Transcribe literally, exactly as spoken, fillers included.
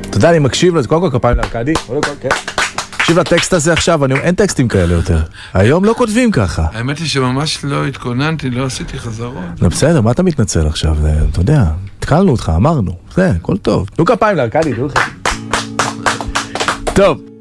אתה יודע, אני מקשיב לזה, קודם כל כפיים לארקדי, תקשיב לטקסט הזה עכשיו, אין טקסטים כאלה יותר. היום לא כותבים ככה. האמת היא שממש לא התכוננתי, לא עשיתי חזרות. לא בסדר, מה אתה מתנצל עכשיו? אתה יודע, התקלנו אותך, אמרנו. זה, הכל טוב. תנו כפיים לארקדי, תנו לך. טוב.